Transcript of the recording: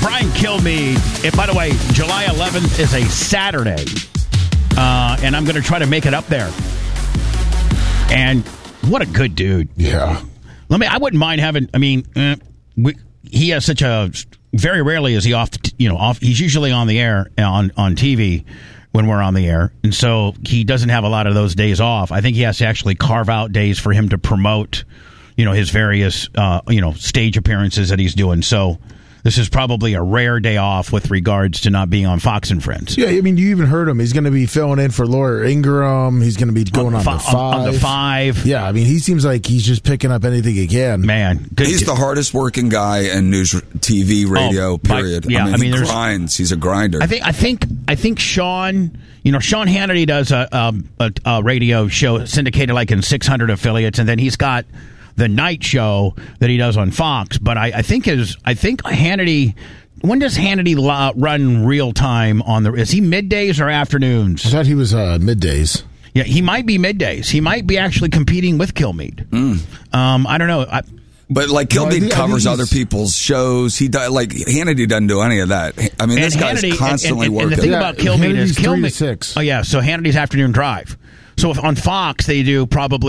Brian Kilmeade. By the way, July 11th is a Saturday, and I'm going to try to make it up there. And what a good dude. Yeah. I wouldn't mind having. I mean, he has such a. Very rarely is he off. He's usually on the air on TV when we're on the air, and so he doesn't have a lot of those days off. I think he has to actually carve out days for him to promote, his various, stage appearances that he's doing. So this is probably a rare day off with regards to not being on Fox and Friends. Yeah, I mean, you even heard him. He's going to be filling in for Laura Ingraham. He's going to be going on the 5. On the 5. Yeah, I mean, he seems like he's just picking up anything he can. Man, he's the hardest working guy in news, TV, radio. Period. He grinds. He's a grinder. I think Sean. Sean Hannity does a radio show syndicated like in 600 affiliates, and then he's got the night show that he does on Fox. But I think Hannity. When does Hannity run real time on the? Is he middays or afternoons? I thought he was middays. Yeah, he might be middays. He might be actually competing with Kilmeade. I don't know. But Kilmeade covers other people's shows. Hannity doesn't do any of that. I mean, this guy's constantly working. And the thing about Kilmeade is Hannity's 3 to 6. Oh yeah, so Hannity's afternoon drive. So if on Fox they do probably